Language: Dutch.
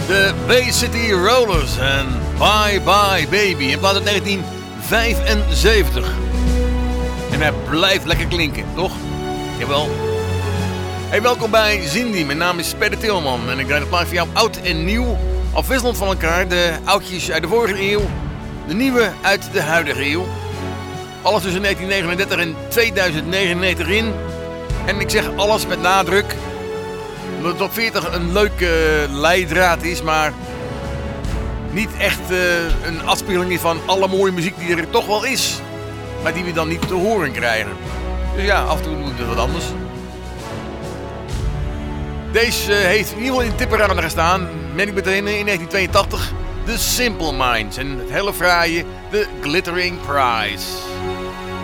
De Bay City Rollers en Bye Bye Baby. In plaats uit 1975. En hij blijft lekker klinken, toch? Jawel. Hey, welkom bij Zindie. Mijn naam is Peter Tilman. En ik draai de plaat voor jou oud en nieuw. Afwisselend van elkaar. De oudjes uit de vorige eeuw. De nieuwe uit de huidige eeuw. Alles tussen 1939 en 2099 in. En ik zeg alles met nadruk. Omdat de top 40 een leuke leidraad is, maar niet echt een afspiegeling is van alle mooie muziek die er toch wel is. Maar die we dan niet te horen krijgen. Dus ja, af en toe moet het wat anders. Deze heeft in ieder geval in de tipperade gestaan. Meen ik meteen in 1982. The Simple Minds. En het hele fraaie The Glittering Prize.